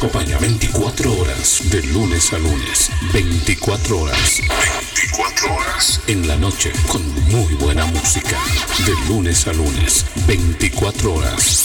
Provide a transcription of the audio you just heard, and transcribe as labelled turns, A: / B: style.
A: acompaña 24 horas, de lunes a lunes. 24 horas. 24 horas. En la noche, con muy buena música. De lunes a lunes. 24 horas.